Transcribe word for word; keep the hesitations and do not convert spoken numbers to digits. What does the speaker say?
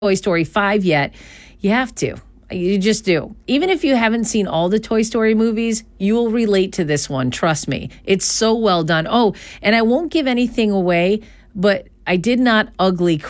Toy Story five yet, you have to. You just do. Even if you haven't seen all the Toy Story movies, you will relate to this one. Trust me. It's so well done. Oh, and I won't give anything away, but I did not ugly